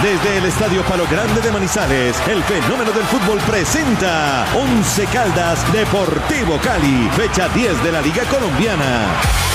Desde el Estadio Palo Grande de Manizales, el fenómeno del fútbol presenta Once Caldas Deportivo Cali, fecha 10 de la Liga Colombiana.